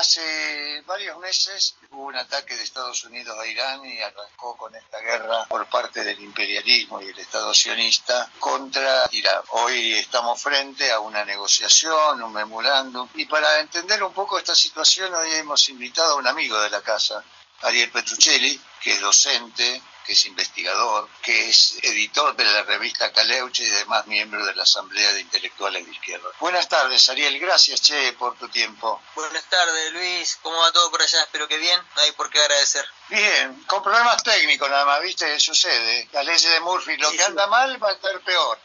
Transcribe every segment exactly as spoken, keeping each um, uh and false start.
Hace varios meses hubo un ataque de Estados Unidos a Irán y arrancó con esta guerra por parte del imperialismo y el Estado sionista contra Irán. Hoy estamos frente a una negociación, un memorándum, y para entender un poco esta situación hoy hemos invitado a un amigo de la casa, Ariel Petruccelli, que es docente, que es investigador, que es editor de la revista Caleuche y además miembro de la Asamblea de Intelectuales de Izquierda. Buenas tardes, Ariel, gracias, che, por tu tiempo. Buenas tardes, Luis, ¿cómo va todo por allá? Espero que bien, no hay por qué agradecer. Bien, con problemas técnicos nada más, ¿viste? Sucede, las leyes de Murphy, lo sí, que sí. anda mal va a estar peor.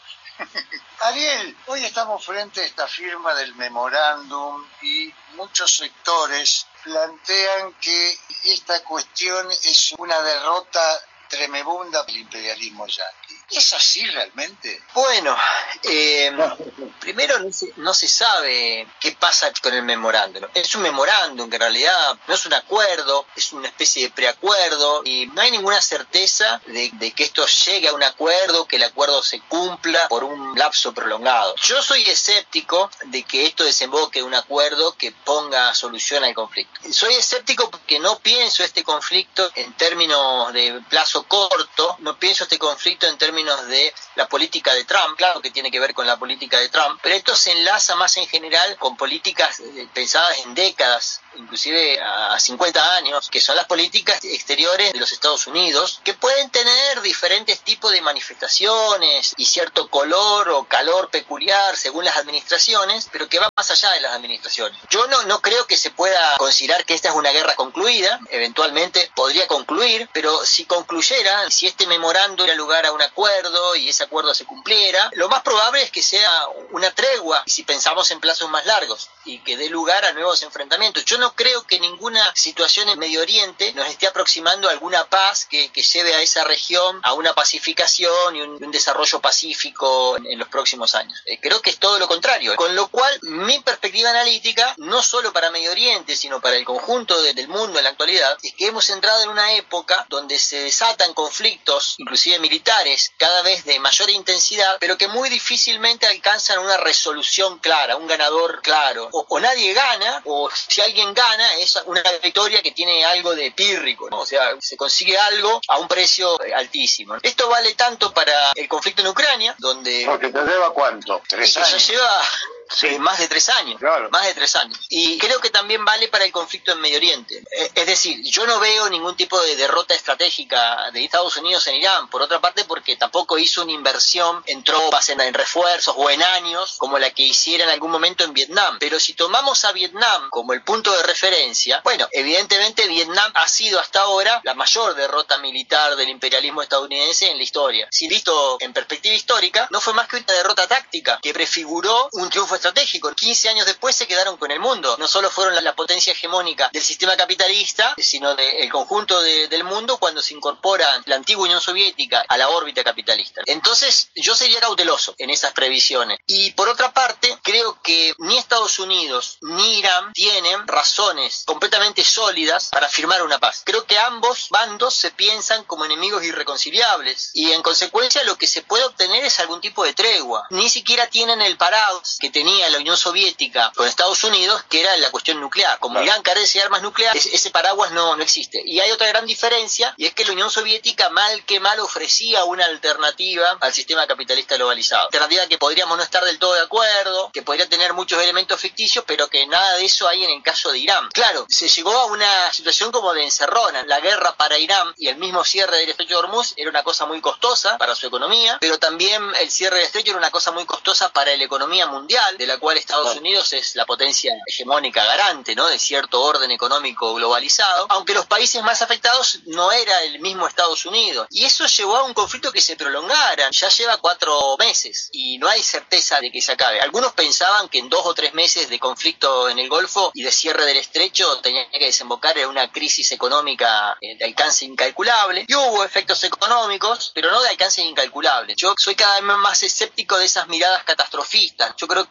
Ariel, hoy estamos frente a esta firma del memorándum y muchos sectores plantean que esta cuestión es una derrota tremebunda del imperialismo yanqui. ¿Es así realmente? Bueno, eh, primero no se, no se sabe qué pasa con el memorándum. Es un memorándum que en realidad no es un acuerdo, es una especie de preacuerdo y no hay ninguna certeza de, de que esto llegue a un acuerdo, que el acuerdo se cumpla por un lapso prolongado. Yo soy escéptico de que esto desemboque en un acuerdo que ponga solución al conflicto. Soy escéptico porque no pienso este conflicto en términos de plazo corto, no pienso este conflicto en términos de la política de Trump, claro que tiene que ver con la política de Trump, pero esto se enlaza más en general con políticas pensadas en décadas, inclusive a cincuenta años, que son las políticas exteriores de los Estados Unidos, que pueden tener diferentes tipos de manifestaciones y cierto color o calor peculiar según las administraciones, pero que va más allá de las administraciones. Yo no, no creo que se pueda considerar que esta es una guerra concluida, eventualmente podría concluir, pero si concluyera, si este memorándum diera lugar a un acuerdo y ese acuerdo se cumpliera, lo más probable es que sea una tregua, si pensamos en plazos más largos, y que dé lugar a nuevos enfrentamientos. Yo no creo que ninguna situación en Medio Oriente nos esté aproximando a alguna paz que, que lleve a esa región a una pacificación y un, un desarrollo pacífico en, en los próximos años. Eh, creo que es todo lo contrario. Con lo cual, mi perspectiva analítica, no solo para Medio Oriente, sino para el conjunto de, del mundo en la actualidad, es que hemos entrado en una época donde se desatan conflictos, inclusive militares, cada vez de mayor intensidad, pero que muy difícilmente alcanzan una resolución clara, un ganador claro. O, o nadie gana, o si alguien gana, es una victoria que tiene algo de pírrico, ¿no? O sea, se consigue algo a un precio altísimo. Esto vale tanto para el conflicto en Ucrania, donde... Porque te lleva ¿cuánto? ¿Tres años? Ya lleva... Sí. Eh, más de tres años, claro. más de tres años. Y creo que también vale para el conflicto en Medio Oriente. Eh, es decir, yo no veo ningún tipo de derrota estratégica de Estados Unidos en Irán, por otra parte porque tampoco hizo una inversión en tropas, en, en refuerzos o en años como la que hiciera en algún momento en Vietnam. Pero si tomamos a Vietnam como el punto de referencia, bueno, evidentemente Vietnam ha sido hasta ahora la mayor derrota militar del imperialismo estadounidense en la historia. Si visto en perspectiva histórica, no fue más que una derrota táctica que prefiguró un triunfo estratégico. quince años después se quedaron con el mundo. No solo fueron la, la potencia hegemónica del sistema capitalista, sino del conjunto de, del mundo cuando se incorpora la antigua Unión Soviética a la órbita capitalista. Entonces, yo sería cauteloso en esas previsiones. Y por otra parte, creo que ni Estados Unidos ni Irán tienen razones completamente sólidas para firmar una paz. Creo que ambos bandos se piensan como enemigos irreconciliables y en consecuencia lo que se puede obtener es algún tipo de tregua. Ni siquiera tienen el parados que tenía la Unión Soviética con Estados Unidos, que era la cuestión nuclear. Como claro. Irán carece de armas nucleares, ese paraguas no, no existe. Y hay otra gran diferencia, y es que la Unión Soviética mal que mal ofrecía una alternativa al sistema capitalista globalizado. Alternativa que podríamos no estar del todo de acuerdo, que podría tener muchos elementos ficticios, pero que nada de eso hay en el caso de Irán. Claro, se llegó a una situación como de encerrona. La guerra para Irán y el mismo cierre del estrecho de Hormuz era una cosa muy costosa para su economía, pero también el cierre del estrecho era una cosa muy costosa para la economía mundial, de la cual Estados Unidos es la potencia hegemónica garante, ¿no?, de cierto orden económico globalizado, aunque los países más afectados no era el mismo Estados Unidos. Y eso llevó a un conflicto que se prolongara. Ya lleva cuatro meses y no hay certeza de que se acabe. Algunos pensaban que en dos o tres meses de conflicto en el Golfo y de cierre del estrecho tenía que desembocar en una crisis económica de alcance incalculable. Y hubo efectos económicos, pero no de alcance incalculable. Yo soy cada vez más escéptico de esas miradas catastrofistas. Yo creo que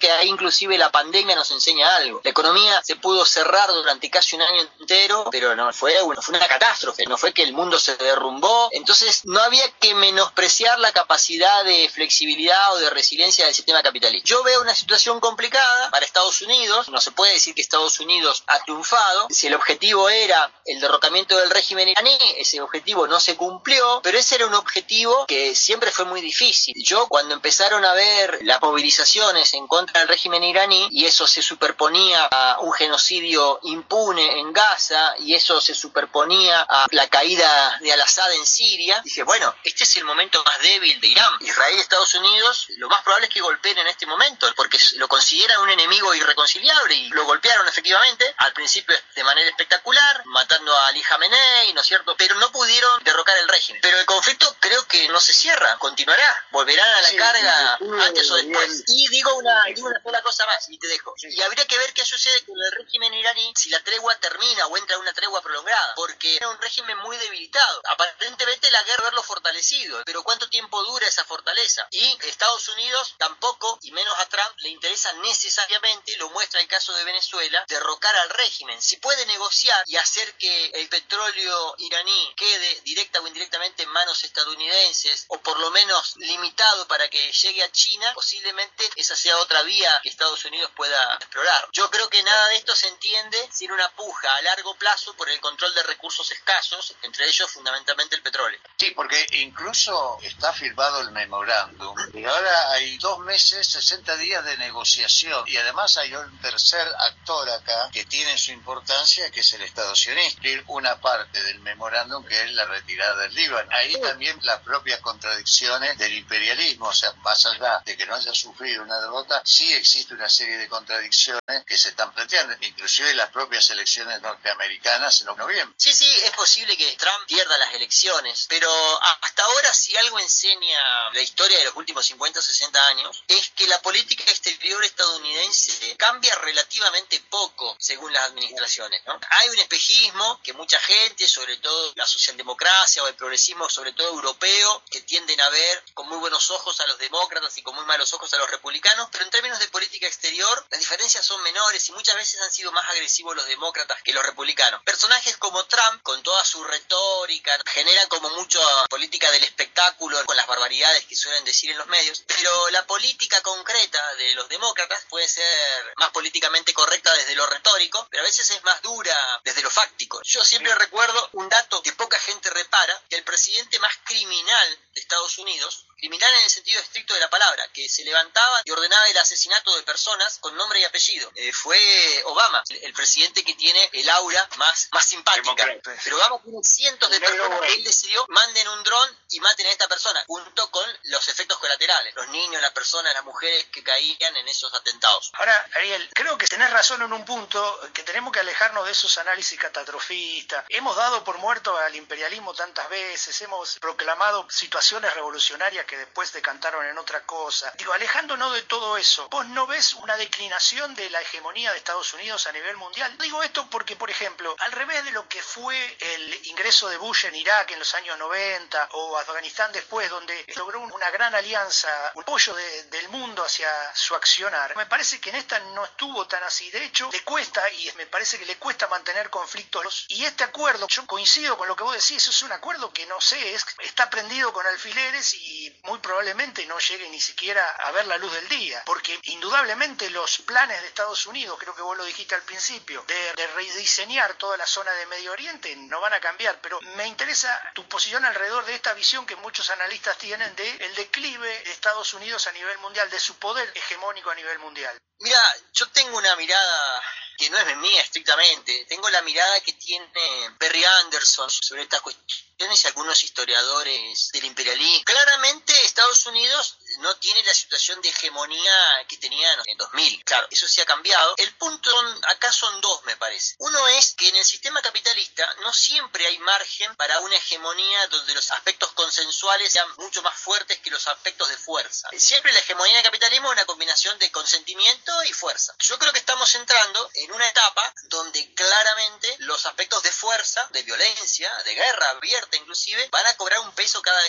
que ahí inclusive la pandemia nos enseña algo. La economía se pudo cerrar durante casi un año entero, pero no fue, bueno, fue una catástrofe, no fue que el mundo se derrumbó. Entonces no había que menospreciar la capacidad de flexibilidad o de resiliencia del sistema capitalista. Yo veo una situación complicada para Estados Unidos. No se puede decir que Estados Unidos ha triunfado. Si el objetivo era el derrocamiento del régimen iraní, ese objetivo no se cumplió, pero ese era un objetivo que siempre fue muy difícil. Yo, cuando empezaron a ver las movilizaciones en contra del régimen iraní, y eso se superponía a un genocidio impune en Gaza, y eso se superponía a la caída de Al-Assad en Siria, dije, bueno, este es el momento más débil de Irán. Israel y Estados Unidos, lo más probable es que golpeen en este momento, porque lo consideran un enemigo irreconciliable, y lo golpearon efectivamente, al principio de manera espectacular, matando a Ali Khamenei, ¿no es cierto? Pero no pudieron derrocar el régimen. Pero el conflicto creo que no se cierra, continuará, volverán a la sí, carga sí, sí, antes o después. Bien. Y digo una, digo una sola cosa más, y te dejo. Sí. Y habría que ver qué sucede con el régimen iraní si la tregua termina o entra en una tregua prolongada, porque era un régimen muy debilitado. Aparentemente la guerra haberlo fortalecido, pero ¿cuánto tiempo dura esa fortaleza? Y Estados Unidos tampoco, y menos a Trump, le interesa necesariamente, lo muestra el caso de Venezuela, derrocar al régimen. Si puede negociar y hacer que el petróleo iraní quede directa o indirectamente en manos estadounidenses, o por lo menos limitado para que llegue a China, posiblemente esa sea otra vía que Estados Unidos pueda explorar. Yo creo que nada de esto se entiende sin una puja a largo plazo por el control de recursos escasos, entre ellos fundamentalmente el petróleo. Sí, porque incluso está firmado el memorándum y ahora hay dos meses, sesenta días de negociación, y además hay un tercer actor acá que tiene su importancia, que es el Estado sionista, una parte del memorándum que es la retirada del Líbano. Ahí también las propias contradicciones del imperialismo, o sea, más allá de que no haya sufrido una derrota, sí existe una serie de contradicciones que se están planteando, inclusive las propias elecciones norteamericanas en noviembre. Sí, sí, es posible que Trump pierda las elecciones, pero hasta ahora si algo enseña la historia de los últimos cincuenta, sesenta años, es que la política exterior estadounidense cambia relativamente poco según las administraciones, ¿no? Hay un espejismo que mucha gente, sobre todo la socialdemocracia o el progresismo, sobre todo europeo, que tienden a ver con muy buenos ojos a los demócratas y con muy malos ojos a los republicanos, pero en términos de política exterior las diferencias son menores y muchas veces han sido más agresivos los demócratas que los republicanos. Personajes como Trump, con toda su retórica, generan como mucho política del espectáculo con las barbaridades que suelen decir en los medios, pero la política concreta de los demócratas puede ser más políticamente correcta desde lo retórico, pero a veces es más dura desde lo fáctico. Yo siempre recuerdo un dato que poca gente repara, que el presidente más criminal de Estados Unidos, criminal en el sentido estricto de la palabra, que se levantaba y ordenaba el asesinato de personas con nombre y apellido, eh, fue Obama, el, el presidente que tiene el aura más, más simpática. Democrata. Pero Obama tiene cientos de personas que él decidió, manden un dron y maten a esta persona, junto con los efectos colaterales, los niños, las personas, las mujeres que caían en esos atentados. Ahora, Ariel, creo que tenés razón en un punto, que tenemos que alejarnos de esos análisis catastrofistas. Hemos dado por muerto al imperialismo tantas veces, hemos proclamado situaciones revolucionarias que después decantaron en otra cosa. Digo, alejándonos de todo eso, ¿vos no ves una declinación de la hegemonía de Estados Unidos a nivel mundial? Digo esto porque, por ejemplo, al revés de lo que fue el ingreso de Bush en Irak en los años noventa o Afganistán después, donde logró una gran alianza, un apoyo de, del mundo hacia su accionar, me parece que en esta no estuvo tan así. De hecho, le cuesta, y me parece que le cuesta mantener conflictos, y este acuerdo, yo coincido con lo que vos decís, es un acuerdo que no sé, es, está prendido con alfileres y muy probablemente no llegue ni siquiera a ver la luz del día, porque indudablemente los planes de Estados Unidos, creo que vos lo dijiste al principio, de, de rediseñar toda la zona de Medio Oriente no van a cambiar, pero me interesa tu posición alrededor de esta visión que muchos analistas tienen de el declive de Estados Unidos a nivel mundial, de su poder hegemónico a nivel mundial. Mira, yo tengo una mirada que no es mía estrictamente, tengo la mirada que tiene Perry Anderson sobre estas cuestiones y algunos historiadores del imperialismo. Claramente Estados Unidos no tiene la situación de hegemonía que tenía en dos mil. Claro, eso sí ha cambiado. El punto son, acá son dos, me parece. Uno es que en el sistema capitalista no siempre hay margen para una hegemonía donde los aspectos consensuales sean mucho más fuertes que los aspectos de fuerza. Siempre la hegemonía del capitalismo es una combinación de consentimiento y fuerza. Yo creo que estamos entrando en una etapa donde claramente los aspectos de fuerza, de violencia, de guerra abierta inclusive, van a cobrar un peso cada vez mayor.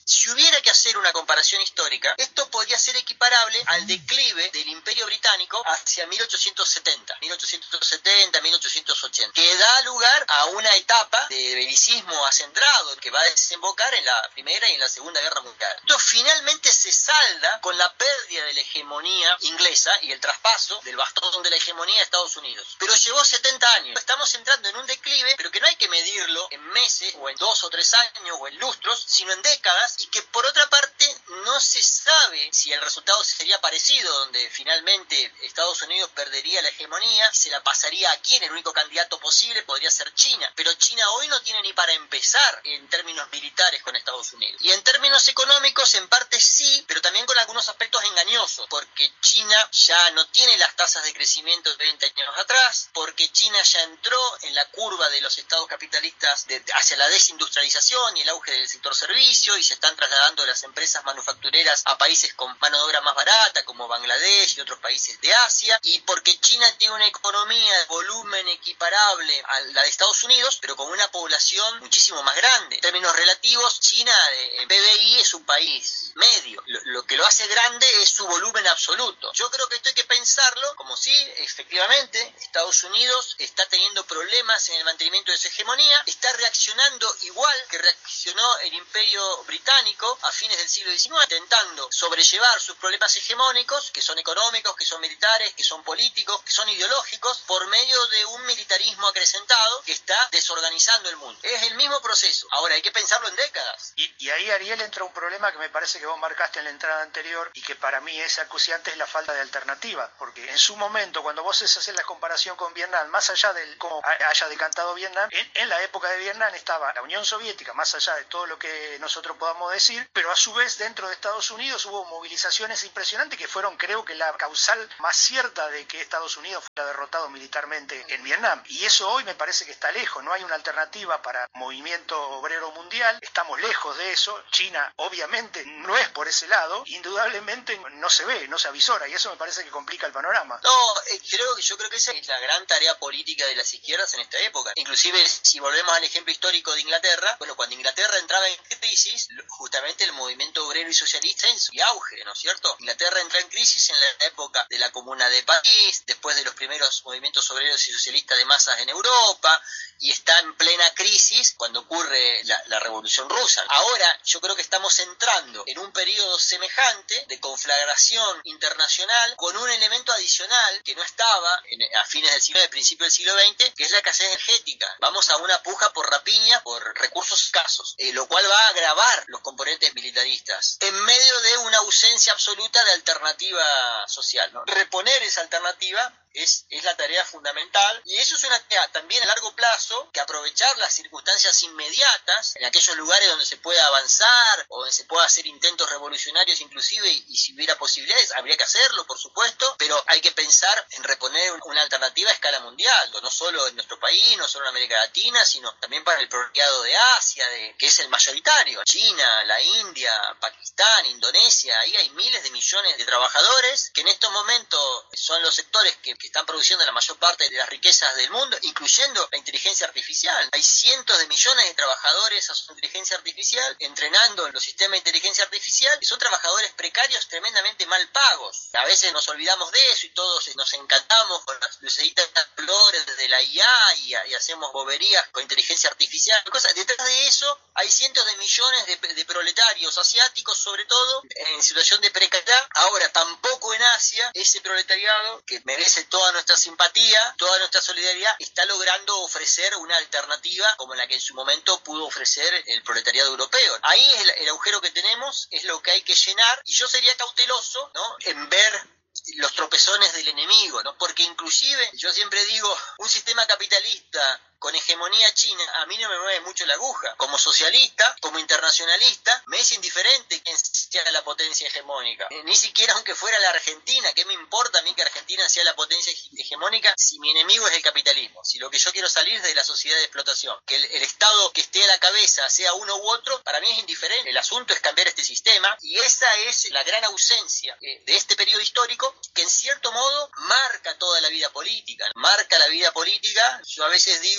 Si hubiera que hacer una comparación histórica, esto podría ser equiparable al declive del Imperio Británico hacia mil ochocientos setenta, mil ochocientos setenta, mil ochocientos ochenta, que da lugar a una etapa de belicismo acendrado que va a desembocar en la Primera y en la Segunda Guerra Mundial. Esto finalmente se salda con la pérdida de la hegemonía inglesa y el traspaso del bastón de la hegemonía a Estados Unidos. Pero llevó setenta años. Estamos entrando en un declive, pero que no hay que medirlo en meses o en dos o tres años o en lustros, sino en décadas, y que por otra parte no se sabe si el resultado sería parecido, donde finalmente Estados Unidos perdería la hegemonía, se la pasaría a quién, el único candidato posible podría ser China, pero China hoy no tiene ni para empezar en términos militares con Estados Unidos. Y en términos económicos en parte sí, pero también con algunos aspectos engañosos, porque China ya no tiene las tasas de crecimiento de veinte años atrás, porque China ya entró en la curva de los estados capitalistas de, hacia la desindustrialización y el auge del sector servicio, y se están trasladando las empresas manufactureras a países con mano de obra más barata como Bangladesh y otros países de Asia, y porque China tiene una economía de volumen equiparable a la de Estados Unidos, pero con una población muchísimo más grande. En términos relativos, China en P B I es un país medio. Lo, lo que lo hace grande es su volumen absoluto. Yo creo que esto hay que pensarlo como si efectivamente Estados Unidos está teniendo problemas en el mantenimiento de su hegemonía, está reaccionando igual que reaccionó el Imperio Británico a fines del siglo diecinueve, intentando sobrellevar sus problemas hegemónicos, que son económicos, que son militares, que son políticos, que son ideológicos, por medio de un militarismo acrecentado que está desorganizando el mundo. Es el mismo proceso. Ahora hay que pensarlo en décadas. Y, y ahí, Ariel, entra un problema que me parece que vos marcaste en la entrada anterior y que para mí es acuciante, es la falta de alternativa, porque en su momento, cuando vos haces la comparación con Vietnam, más allá del cómo haya decantado Vietnam, en, en la época de Vietnam estaba la Unión Soviética, más allá de todo lo que nosotros podamos decir, pero a su vez dentro de Estados Unidos hubo movilizaciones impresionantes que fueron, creo que la causal más cierta de que Estados Unidos fuera derrotado militarmente en Vietnam, y eso hoy me parece que está lejos. No hay una alternativa para movimiento obrero mundial, estamos lejos de eso. China obviamente no es por ese lado, indudablemente no se ve, no se avisora, y eso me parece que complica el panorama. No, eh, creo que yo creo que esa es la gran tarea política de las izquierdas en esta época. Inclusive si volvemos al ejemplo histórico de Inglaterra, bueno, cuando Inglaterra entraba en crisis, justamente el movimiento obrero y socialista en su auge, ¿no es cierto? Inglaterra entra en crisis en la época de la Comuna de París, después de los primeros movimientos obreros y socialistas de masas en Europa, y está en plena crisis cuando ocurre la, la Revolución Rusa. Ahora yo creo que estamos entrando en un periodo semejante de conflagración internacional con un elemento adicional que no estaba en, a fines del siglo, de principio del siglo veinte, que es la escasez energética. Vamos a una puja por rapiña, por recursos escasos, eh, lo cual va a agravar los componentes militaristas, en medio de una ausencia absoluta de alternativa social, ¿no? Reponer esa alternativa Es, es la tarea fundamental, y eso es una tarea también a largo plazo, que aprovechar las circunstancias inmediatas en aquellos lugares donde se pueda avanzar o donde se pueda hacer intentos revolucionarios inclusive, y, y si hubiera posibilidades habría que hacerlo, por supuesto, pero hay que pensar en reponer una alternativa a escala mundial, no solo en nuestro país, no solo en América Latina, sino también para el proletariado de Asia, de, que es el mayoritario, China, la India, Pakistán, Indonesia. Ahí hay miles de millones de trabajadores que en estos momentos son los sectores que que están produciendo la mayor parte de las riquezas del mundo, incluyendo la inteligencia artificial. Hay cientos de millones de trabajadores a su inteligencia artificial, entrenando en los sistemas de inteligencia artificial, y son trabajadores precarios tremendamente mal pagos. A veces nos olvidamos de eso y todos nos encantamos con las lucecitas flores de la I A y, y hacemos boberías con inteligencia artificial. Cosas. Detrás de eso hay cientos de millones de, de proletarios asiáticos, sobre todo, en situación de precariedad. Ahora, tampoco en Asia, ese proletariado que merece toda nuestra simpatía, toda nuestra solidaridad, está logrando ofrecer una alternativa como la que en su momento pudo ofrecer el proletariado europeo. Ahí es el, el agujero que tenemos, es lo que hay que llenar, y yo sería cauteloso, ¿no?, en ver los tropezones del enemigo, ¿no? Porque inclusive, yo siempre digo, un sistema capitalista con hegemonía china a mí no me mueve mucho la aguja. Como socialista, como internacionalista, me es indiferente quién sea la potencia hegemónica. Eh, ni siquiera aunque fuera la Argentina. ¿Qué me importa a mí que Argentina sea la potencia hegemónica si mi enemigo es el capitalismo? Si lo que yo quiero salir es de la sociedad de explotación. Que el, el Estado que esté a la cabeza sea uno u otro, para mí es indiferente. El asunto es cambiar este sistema, y esa es la gran ausencia eh, de este periodo histórico, que en cierto modo marca toda la vida política. Marca la vida política, yo a veces digo,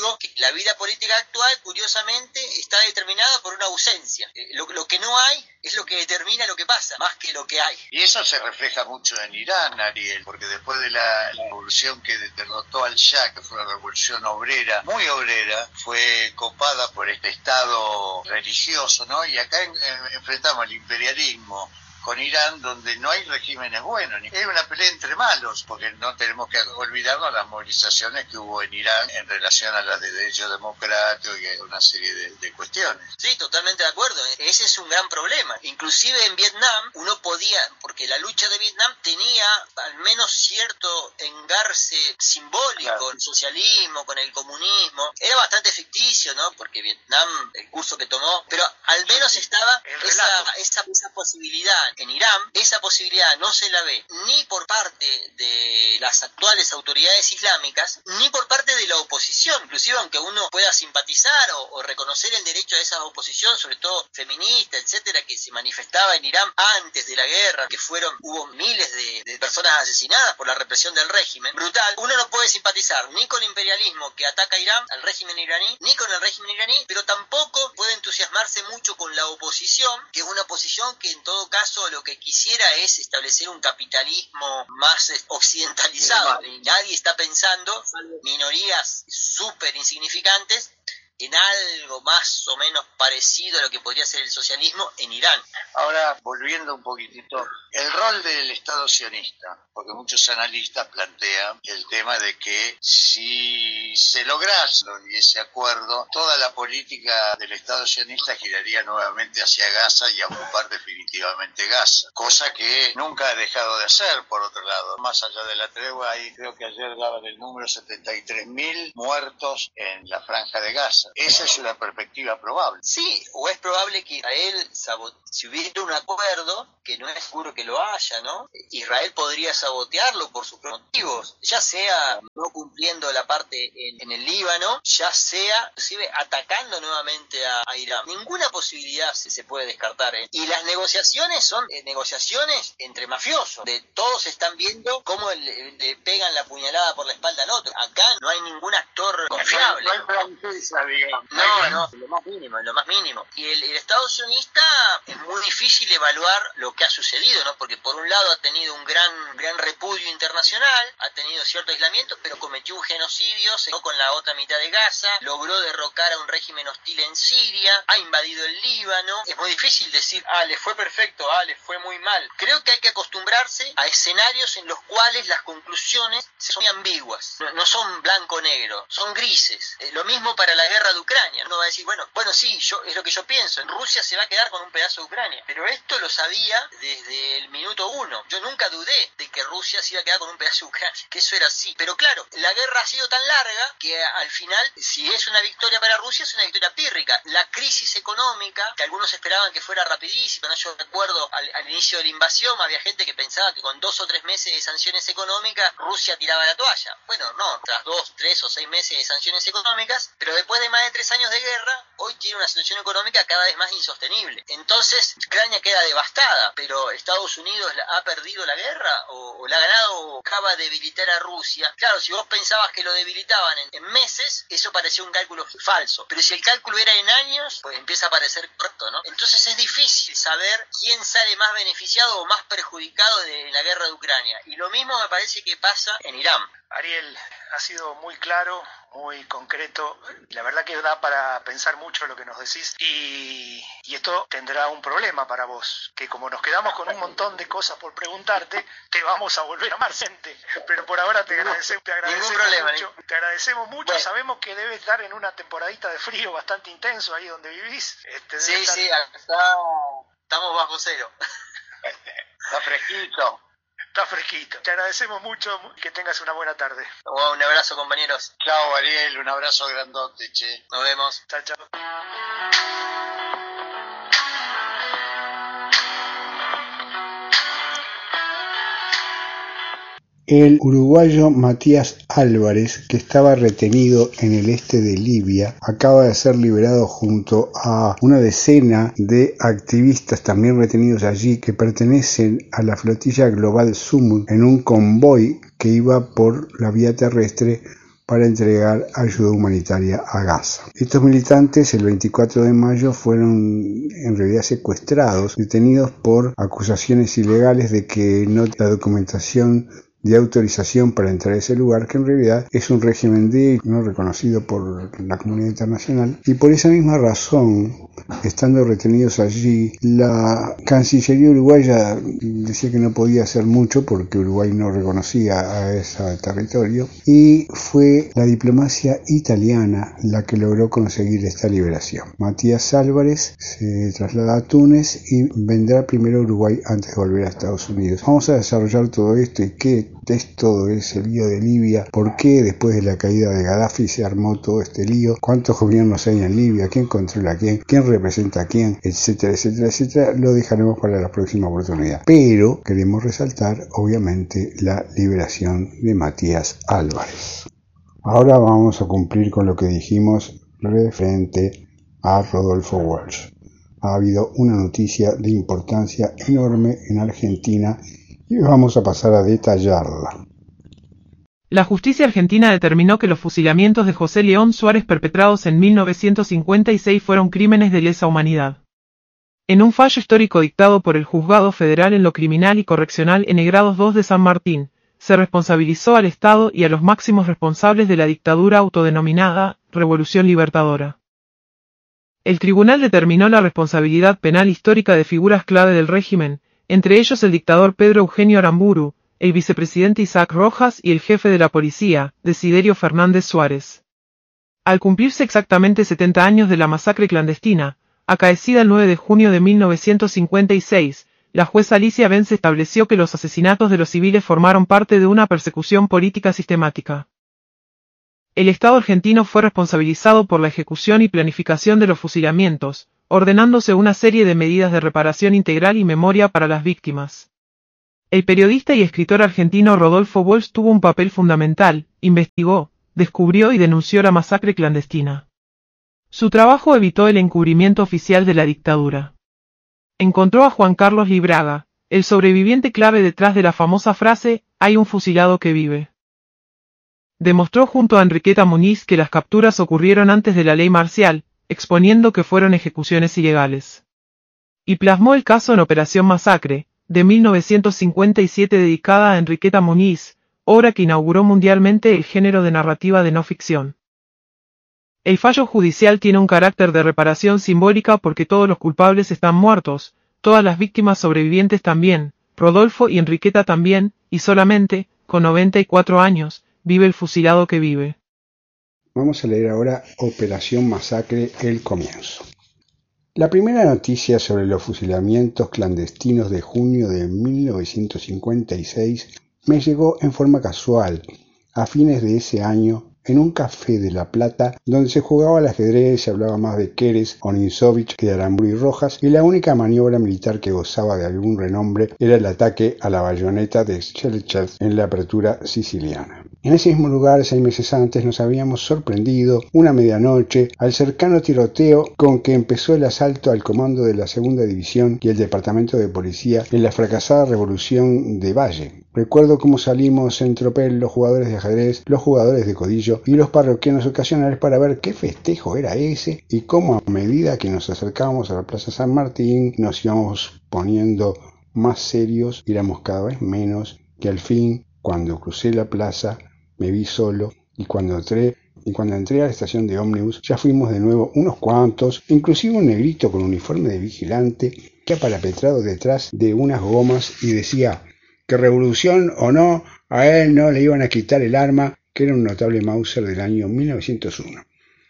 digo que la vida política actual, curiosamente, está determinada por una ausencia. Lo, lo que no hay es lo que determina lo que pasa, más que lo que hay. Y eso se refleja mucho en Irán, Ariel, porque después de la, la revolución que derrotó al Shah, que fue una revolución obrera, muy obrera, fue copada por este Estado religioso, ¿no? Y acá en, en, enfrentamos el imperialismo con Irán, donde no hay regímenes buenos. Es una pelea entre malos, porque no tenemos que olvidarnos las movilizaciones que hubo en Irán en relación a las de derechos democráticos y a una serie de, de cuestiones. Sí, totalmente de acuerdo. Ese es un gran problema. Inclusive en Vietnam uno podía, porque la lucha de Vietnam tenía al menos cierto engarce simbólico, claro, con el socialismo, con el comunismo. Era bastante ficticio, ¿no? Porque Vietnam, el curso que tomó, pero al menos estaba esa, esa, esa posibilidad. En Irán, esa posibilidad no se la ve ni por parte de las actuales autoridades islámicas, ni por parte de la oposición, inclusive aunque uno pueda simpatizar o, o reconocer el derecho a esa oposición, sobre todo feminista, etcétera, que se manifestaba en Irán antes de la guerra, que fueron, hubo miles de, de personas asesinadas por la represión del régimen brutal. Uno no puede simpatizar ni con el imperialismo que ataca a Irán, al régimen iraní, ni con el régimen iraní, pero tampoco puede entusiasmarse mucho con la oposición, que es una oposición que en todo caso lo que quisiera es establecer un capitalismo más occidentalizado. Y nadie está pensando, minorías súper insignificantes, en algo más o menos parecido a lo que podría ser el socialismo en Irán. Ahora, volviendo un poquitito, el rol del Estado sionista, porque muchos analistas plantean el tema de que si se lograse ese acuerdo, toda la política del Estado sionista giraría nuevamente hacia Gaza y a ocupar definitivamente Gaza, cosa que nunca ha dejado de hacer, por otro lado. Más allá de la tregua, ahí creo que ayer daban el número setenta y tres mil muertos en la franja de Gaza. Esa es una perspectiva probable. Sí, o es probable que Israel, si hubiera un acuerdo, que no es seguro que lo haya, ¿no? Israel podría sabotearlo por sus motivos, ya sea no cumpliendo la parte en, en el Líbano, ya sea inclusive atacando nuevamente a, a Irán. Ninguna posibilidad se, se puede descartar, ¿eh? Y las negociaciones son eh, negociaciones entre mafiosos, de todos están viendo cómo le, le pegan la puñalada por la espalda al otro. Acá no hay ningún actor confiable. No hay francesa, digamos. No, no, lo más mínimo, lo más mínimo. Y el, el Estado sionista es muy difícil evaluar lo que ha sucedido, ¿no? Porque por un lado ha tenido un gran, gran repudio internacional, ha tenido cierto aislamiento, pero cometió un genocidio, se quedó con la otra mitad de Gaza, logró derrocar a un régimen hostil en Siria, ha invadido el Líbano. Es muy difícil decir, ah, le fue perfecto, ah, le fue muy mal. Creo que hay que acostumbrarse a escenarios en los cuales las conclusiones son muy ambiguas, no, no son blanco-negro, son grises. Eh, lo mismo para la guerra de Ucrania. Uno va a decir, bueno, bueno sí, yo es lo que yo pienso, en Rusia se va a quedar con un pedazo de Ucrania, pero esto lo sabía desde el minuto uno. Yo nunca dudé de que Rusia se iba a quedar con un pedazo de Ucrania, que eso era así. Pero claro, la guerra ha sido tan larga que al final, si es una victoria para Rusia, es una victoria pírrica. La crisis económica, que algunos esperaban que fuera rapidísima, ¿no? Yo recuerdo al, al inicio de la invasión, había gente que pensaba que con dos o tres meses de sanciones económicas, Rusia tiraba la toalla. Bueno, no, tras dos, tres o seis meses de sanciones económicas, pero después de más de tres años de guerra, hoy tiene una situación económica cada vez más insostenible. Entonces, Ucrania queda devastada, pero Estados Unidos ha perdido la guerra o, o la ha ganado o acaba de debilitar a Rusia. Claro, si vos pensabas que lo debilitaban en, en meses, eso parecía un cálculo falso. Pero si el cálculo era en años, pues empieza a parecer corto, ¿no? Entonces es difícil saber quién sale más beneficiado o más perjudicado de la guerra de Ucrania. Y lo mismo me parece que pasa en Irán. Ariel, ha sido muy claro, muy concreto, la verdad que da para pensar mucho lo que nos decís y, y esto tendrá un problema para vos, que como nos quedamos con un montón de cosas por preguntarte, te vamos a volver a llamar, pero por ahora te agradecemos, te agradecemos problema, mucho, te agradecemos mucho, bueno. Sabemos que debes estar en una temporadita de frío bastante intenso ahí donde vivís. Este, sí, estar... sí, acá estamos bajo cero. Está fresquito. Está fresquito. Te agradecemos mucho, que tengas una buena tarde. Oh, un abrazo, compañeros. Chao, Ariel, un abrazo grandote, che. Nos vemos. Chao, chao. El uruguayo Matías Álvarez, que estaba retenido en el este de Libia, acaba de ser liberado junto a una decena de activistas también retenidos allí que pertenecen a la flotilla global Sumud en un convoy que iba por la vía terrestre para entregar ayuda humanitaria a Gaza. Estos militantes el veinticuatro de mayo fueron en realidad secuestrados, detenidos por acusaciones ilegales de que no la documentación de autorización para entrar a ese lugar, que en realidad es un régimen D no reconocido por la comunidad internacional, y por esa misma razón, estando retenidos allí, la Cancillería uruguaya decía que no podía hacer mucho porque Uruguay no reconocía a ese territorio, y fue la diplomacia italiana la que logró conseguir esta liberación. Matías Álvarez se traslada a Túnez y vendrá primero a Uruguay antes de volver a Estados Unidos. Vamos a desarrollar todo esto y qué es todo ese lío de Libia, por qué después de la caída de Gaddafi se armó todo este lío, cuántos gobiernos hay en Libia, quién controla a quién, quién representa a quién, etcétera, etcétera, etcétera. Lo dejaremos para la próxima oportunidad. Pero queremos resaltar, obviamente, la liberación de Matías Álvarez. Ahora vamos a cumplir con lo que dijimos referente a Rodolfo Walsh. Ha habido una noticia de importancia enorme en Argentina y vamos a pasar a detallarla. La justicia argentina determinó que los fusilamientos de José León Suárez perpetrados en mil novecientos cincuenta y seis fueron crímenes de lesa humanidad. En un fallo histórico dictado por el Juzgado Federal en lo Criminal y Correccional N Grados dos de San Martín, se responsabilizó al Estado y a los máximos responsables de la dictadura autodenominada Revolución Libertadora. El tribunal determinó la responsabilidad penal histórica de figuras clave del régimen, entre ellos el dictador Pedro Eugenio Aramburu, el vicepresidente Isaac Rojas y el jefe de la policía, Desiderio Fernández Suárez. Al cumplirse exactamente setenta años de la masacre clandestina, acaecida el nueve de junio de mil novecientos cincuenta y seis, la jueza Alicia Vence estableció que los asesinatos de los civiles formaron parte de una persecución política sistemática. El Estado argentino fue responsabilizado por la ejecución y planificación de los fusilamientos, ordenándose una serie de medidas de reparación integral y memoria para las víctimas. El periodista y escritor argentino Rodolfo Walsh tuvo un papel fundamental, investigó, descubrió y denunció la masacre clandestina. Su trabajo evitó el encubrimiento oficial de la dictadura. Encontró a Juan Carlos Libraga, el sobreviviente clave detrás de la famosa frase, "Hay un fusilado que vive". Demostró junto a Enriqueta Muniz que las capturas ocurrieron antes de la ley marcial, exponiendo que fueron ejecuciones ilegales. Y plasmó el caso en Operación Masacre, de mil novecientos cincuenta y siete dedicada a Enriqueta Muniz, obra que inauguró mundialmente el género de narrativa de no ficción. El fallo judicial tiene un carácter de reparación simbólica porque todos los culpables están muertos, todas las víctimas sobrevivientes también, Rodolfo y Enriqueta también, y solamente, con noventa y cuatro años, vive el fusilado que vive. Vamos a leer ahora Operación Masacre, el comienzo. La primera noticia sobre los fusilamientos clandestinos de junio de mil novecientos cincuenta y seis me llegó en forma casual, a fines de ese año, en un café de La Plata, donde se jugaba al ajedrez, se hablaba más de Keres, Oninsovich que de Aramburu y Rojas, y la única maniobra militar que gozaba de algún renombre era el ataque a la bayoneta de Churchill en la apertura siciliana. En ese mismo lugar, seis meses antes, nos habíamos sorprendido, una medianoche, al cercano tiroteo con que empezó el asalto al comando de la segunda división y el departamento de policía en la fracasada revolución de Valle. Recuerdo cómo salimos en tropel los jugadores de ajedrez, los jugadores de codillo y los parroquianos ocasionales para ver qué festejo era ese y cómo a medida que nos acercábamos a la Plaza San Martín nos íbamos poniendo más serios, éramos cada vez menos, que al fin, cuando crucé la plaza, me vi solo y cuando entré y cuando entré a la estación de ómnibus ya fuimos de nuevo unos cuantos, inclusive un negrito con uniforme de vigilante que aparapetrado detrás de unas gomas y decía que revolución o no, a él no le iban a quitar el arma, que era un notable Mauser del año mil novecientos uno.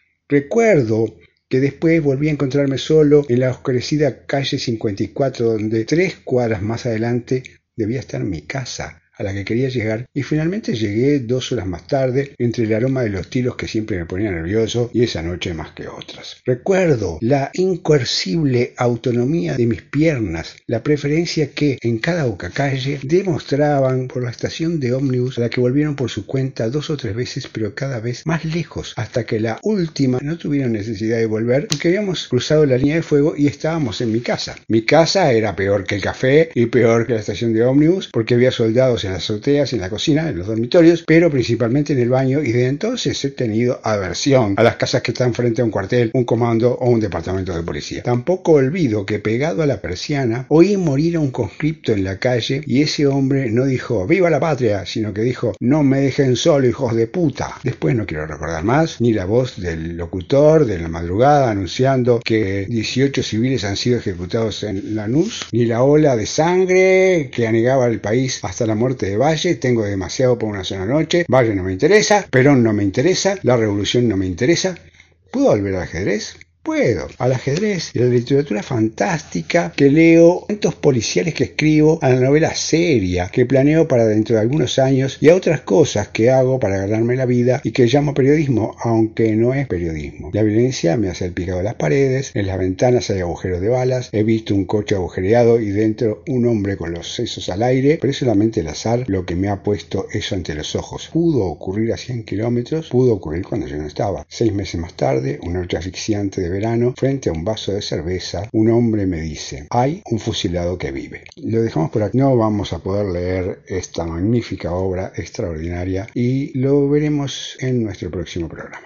Recuerdo que después volví a encontrarme solo en la oscurecida calle cincuenta y cuatro, donde tres cuadras más adelante debía estar mi casa, a la que quería llegar, y finalmente llegué dos horas más tarde, entre el aroma de los tiros que siempre me ponía nervioso, y esa noche más que otras. Recuerdo la incoercible autonomía de mis piernas, la preferencia que en cada bocacalle demostraban por la estación de ómnibus, a la que volvieron por su cuenta dos o tres veces, pero cada vez más lejos, hasta que la última no tuvieron necesidad de volver, porque habíamos cruzado la línea de fuego y estábamos en mi casa. Mi casa era peor que el café y peor que la estación de ómnibus, porque había soldados en las azoteas, en la cocina, en los dormitorios, pero principalmente en el baño, y de entonces he tenido aversión a las casas que están frente a un cuartel, un comando o un departamento de policía. Tampoco olvido que pegado a la persiana oí morir a un conscripto en la calle y ese hombre no dijo ¡viva la patria!, sino que dijo ¡no me dejen solo, hijos de puta! Después no quiero recordar más, ni la voz del locutor de la madrugada anunciando que dieciocho civiles han sido ejecutados en Lanús, ni la ola de sangre que anegaba el país hasta la muerte de Valle. Tengo demasiado por una sola noche. Valle no me interesa, Perón no me interesa, la revolución no me interesa. ¿Puedo volver al ajedrez? Puedo. Al ajedrez y a la literatura fantástica que leo, cuentos policiales que escribo, a la novela seria que planeo para dentro de algunos años y a otras cosas que hago para ganarme la vida y que llamo periodismo, aunque no es periodismo. La violencia me hace el picado de las paredes, en las ventanas hay agujeros de balas, he visto un coche agujereado y dentro un hombre con los sesos al aire, pero es solamente el azar lo que me ha puesto eso ante los ojos. Pudo ocurrir a cien kilómetros, pudo ocurrir cuando yo no estaba. Seis meses más tarde, una noche asfixiante de verano, frente a un vaso de cerveza, un hombre me dice: hay un fusilado que vive. Lo dejamos por aquí. No vamos a poder leer esta magnífica obra extraordinaria y lo veremos en nuestro próximo programa.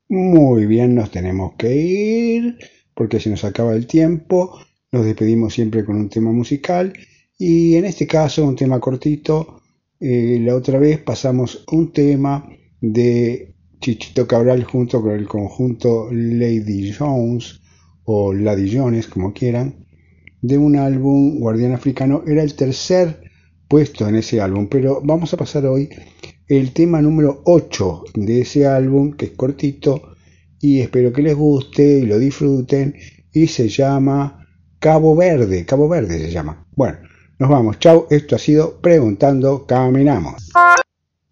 Muy bien, nos tenemos que ir porque se nos acaba el tiempo. Nos despedimos siempre con un tema musical y en este caso un tema cortito. Eh, la otra vez pasamos un tema de Chichito Cabral junto con el conjunto Lady Jones o Lady Jones, como quieran, de un álbum Guardián Africano. Era el tercer puesto en ese álbum, pero vamos a pasar hoy el tema número ocho de ese álbum, que es cortito y espero que les guste y lo disfruten, y se llama Cabo Verde. Cabo Verde se llama. Bueno, nos vamos. Chau, esto ha sido Preguntando Caminamos.